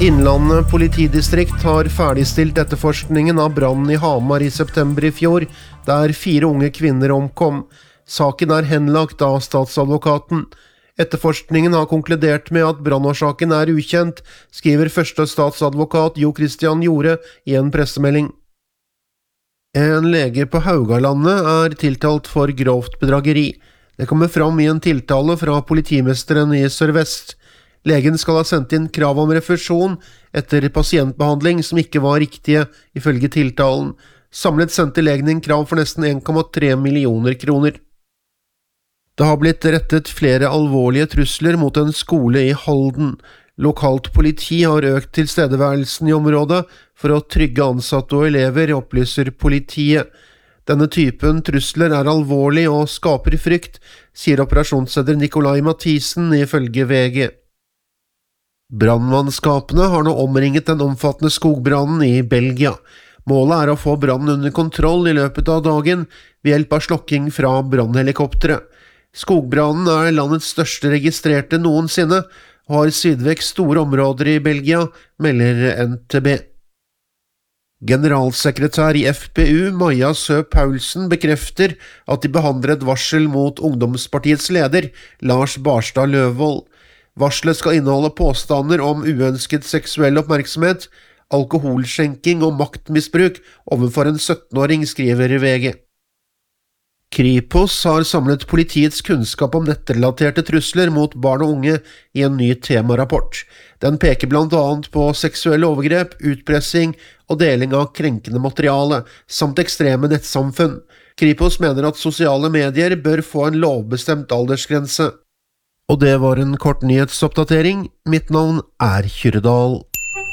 Innlandet politidistrikt har ferdigstilt etterforskningen av brannen i Hamar i september i fjor, der 4 unge kvinner omkom. Saken er henlagt av statsadvokaten. Etterforskningen har konkludert med at brannårsaken er ukjent, skriver første statsadvokat Jo Christian Jorde i en pressemelding. En lege på Haugalandet er tiltalt for grovt bedrageri. Det kommer fram i en tiltale fra politimesteren i Sør-Vest. Legen skal ha sendt inn krav om refusjon etter pasientbehandling som ikke var riktige, ifølge tiltalen. Samlet sendte legen inn krav for nesten 1,3 millioner kroner. Det har blitt rettet flere alvorlige trusler mot en skole i Halden. Lokalt politi har økt tilstedeværelsen i området for å trygge ansatte og elever, opplyser politiet. Denne typen trusler er alvorlig og skaper frykt, sier operasjonsleder Nikolai Mathisen ifølge VG. Brannmannskapene har nå omringet den omfattende skogbrannen i Belgia. Målet er å få brannen under kontroll i løpet av dagen ved hjelp av slokking fra brannhelikoptre. Skogbrannen er landets største registrerte noensinne, og har svidd vekk store områder i Belgia, melder NTB. Generalsekretær i FPU, Maja Sø Paulsen, bekrefter at de behandler et varsel mot Ungdomspartiets leder, Lars Barstad Løvvold. Varselet skal inneholde påstander om uønsket seksuell oppmerksomhet, alkoholskjenking og maktmisbruk overfor en 17-åring, skriver VG. Kripos har samlet politiets kunnskap om nettrelaterte trusler mot barn og unge i en ny temarapport. Den peker blant annet på seksuelle overgrep, utpressing og deling av krenkende materiale, samt ekstreme nettsamfunn. Kripos mener at sosiale medier bør få en lovbestemt aldersgrense. Og det var en kort nyhetsoppdatering. Mitt navn er Kyrdal.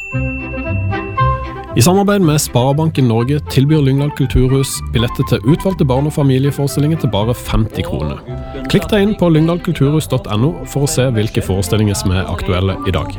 I samarbeid med Sparebanken Norge tilbyr Lyngdal Kulturhus billetter til utvalgte barn- og familieforestillinger til bare 50 kroner. Klikk deg inn på lyngdalkulturhus.no for å se hvilke forestillinger som er aktuelle i dag.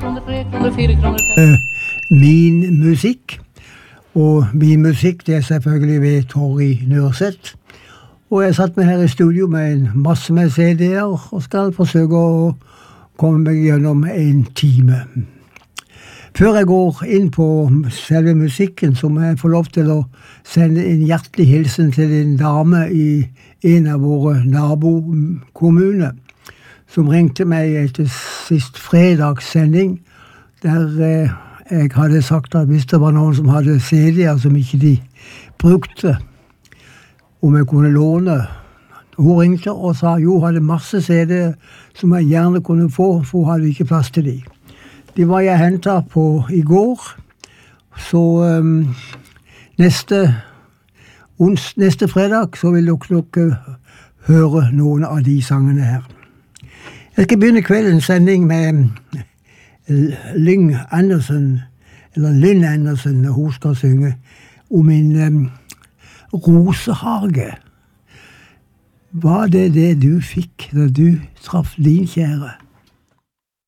Min musikk, og min musikk det er selvfølgelig ved Torry Nørseth. Og jeg satt meg her i studio med en masse med CD-er og skal forsøke å komme meg gjennom en time. Før jeg går inn på selve musikken, så må jeg få lov til å sende en hjertelig hilsen til en dame i en av våre nabokommuner, som ringte meg etter sist fredags sending, der jeg hadde sagt at hvis det var noen som hadde CD-er som ikke de brukte, om jeg kunne låne. Hun ringte og sa jo, hun hadde masse CD-er som jeg gjerne kunne få, for hun hadde ikke plass til de. De var jeg hentet på i går, så neste fredag så vil dere høre noen av de sangene her. Jeg skal begynne kveldens sending med Lynn Andersen, når hun skal synge om en rosehage. Var det du fikk da du traff din kjære?